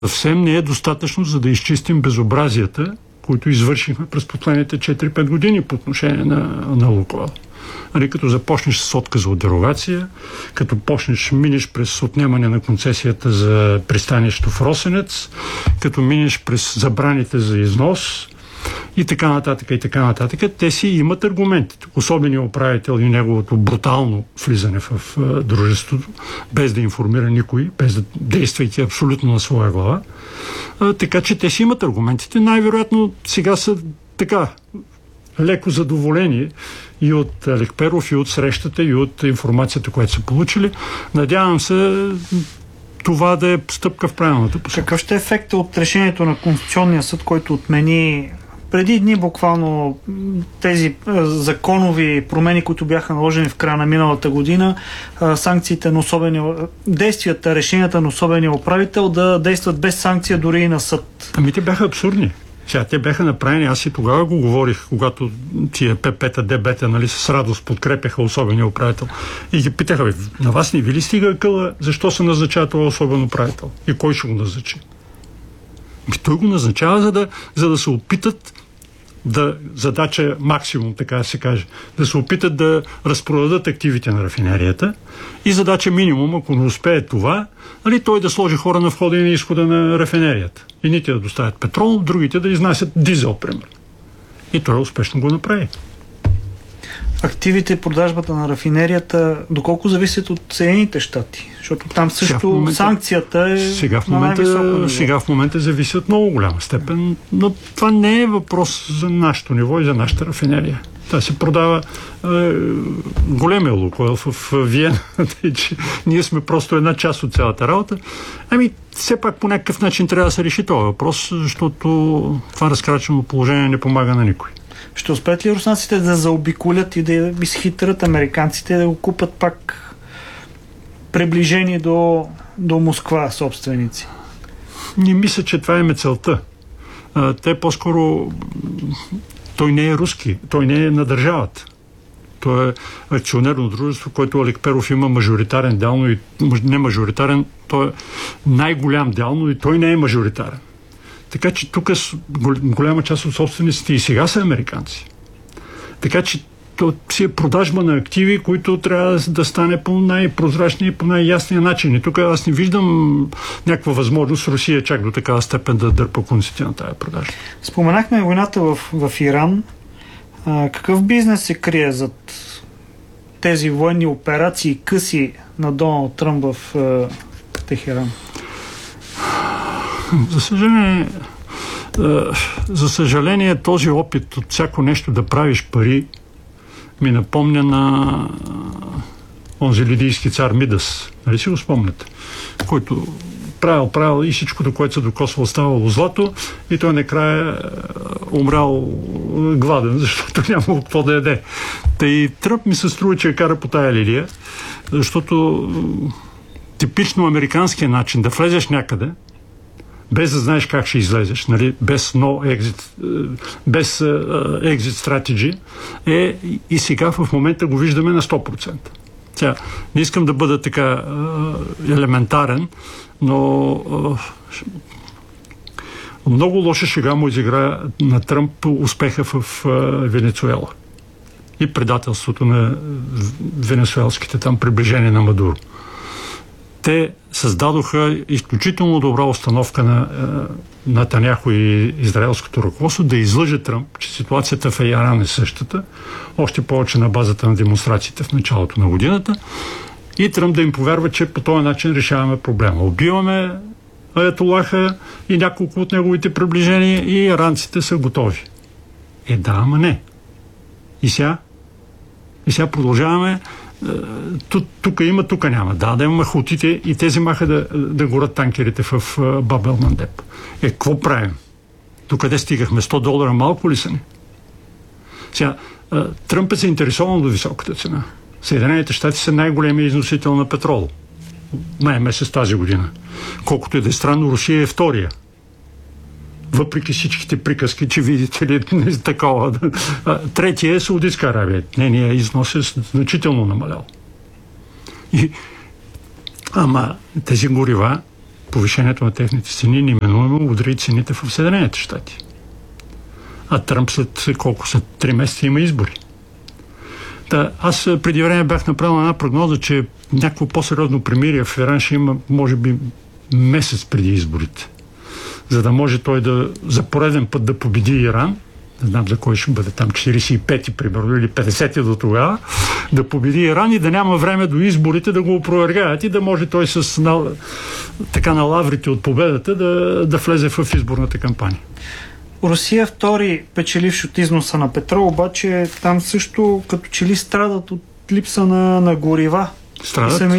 Съвсем не е достатъчно, за да изчистим безобразията, които извършихме през последните 4-5 години по отношение на Лукойл. Като започнеш с отказа от дерогация, като минеш през отнемане на концесията за пристанището в Росенец, като минеш през забраните за износ и така нататък, те си имат аргументите. Особеният управител и неговото брутално влизане в дружеството, без да информира никой, без да действайки абсолютно на своя глава. Така че те си имат аргументите. Най-вероятно сега са така леко задоволени и от Лекперов, и от срещата, и от информацията, която са получили. Надявам се това да е стъпка в правилната посока. Какъв ще е ефектът от решението на Конституционния съд, който отмени преди дни буквално тези законови промени, които бяха наложени в края на миналата година, санкциите на действията, решенията на особения управител да действат без санкция дори и на съд? Ами те бяха абсурдни. Сега те бяха направени, аз и тогава го говорих, когато тия ПП-та, ДБ-та, с радост подкрепяха особения управител. И ги питаха, на вас не ви ли стига къла, защо се назначава това особен управител? И кой ще го назначи? Той го назначава, за да се опитат задача максимум, така да се каже, да се опитат да разпродадат активите на рафинерията и задача минимум, ако не успее това, той да сложи хора на входа и на изхода на рафинерията. Едните да доставят петрол, другите да изнасят дизел, примерно. И той успешно го направи. Активите и продажбата на рафинерията, доколко зависят от Съединените щати? Защото там също санкцията е на най-високо ниво. Сега в момента зависи от много голяма степен, но това не е въпрос за нашето ниво и за нашата рафинерия. Та се продава големия Лукойл в Виена. Ние сме просто една част от цялата работа. Все пак по някакъв начин трябва да се реши този въпрос, защото това разкрачено положение не помага на никой. Ще успеят ли руснаците да заобиколят и да изхитрят американците да го купат пак приближени до Москва собственици? Не мисля, че това е целта. Те по-скоро... Той не е руски, той не е на държавата. Той е акционерно дружество, което Лекперов има мажоритарен дял, но и не мажоритарен, той е най-голям дял, но и той не е мажоритарен. Така че тук голяма част от собствениците и сега са американци. Така че то си е продажба на активи, които трябва да стане по най-прозрачния и по най-ясния начин. И тук аз не виждам някаква възможност Русия чак до такава степен да дърпа конците на тая продажба. Споменахме войната в Иран. Какъв бизнес се крие зад тези военни операции къси на Доналд Тръмп в Техеран? За съжаление, този опит от всяко нещо да правиш пари ми напомня на онзи лидийски цар Мидас. Нали си го спомняте? Който правил и всичко, до което се докосвало, ставало злато и той накрая умрял гладен, защото нямало какво да яде. И Тръмп ми се струва, че я кара по тая лилия, защото типично американския начин да влезеш някъде, без да знаеш как ще излезеш, нали? Без exit strategy и сега в момента го виждаме на 100%. Сега, не искам да бъда така елементарен, но много лоша шега му изигра на Тръмп успеха в Венецуела и предателството на венецуелските там приближения на Мадуро. Те създадоха изключително добра установка на Нетаняху и израелското ръководство да излъже Тръмп, че ситуацията в Иран е същата, още повече на базата на демонстрациите в началото на годината, и Тръмп да им повярва, че по този начин решаваме проблема. Убиваме Аятолаха и няколко от неговите приближения и иранците са готови. Да, ама не. И сега продължаваме. Тук има, тук няма. Да имаме хутите и тези маха да горят танкерите в Баб ел-Мандеб. Какво правим? Тук къде стигахме? $100 малко ли са ни? Сега, Тръмп е заинтересован до високата цена. Съединените щати са най-големия износител на петрол. Май месец тази година. Колкото и да е странно, Русия е втория. Въпреки всичките приказки, че видите ли такова. Третия е Саудитска Аравия. Нейният износ е значително намалял. Ама тези горива повишението на техните цени неминуемо удари цените в Съединените щати. А Тръмп след колко са 3 месеца има избори. Аз преди време бях направил една прогноза, че някакво по-сериозно примирие в Иран ще има, може би, месец преди изборите. За да може той за пореден път да победи Иран, не знам за кой ще бъде там, 45-ти примерно или 50-ти до тогава, да победи Иран и да няма време до изборите да го опровергаят и да може той така на лаврите от победата да влезе в изборната кампания. Русия втори печеливш от износа на петрол, обаче там също като че ли страдат от липса на горива. Страдат.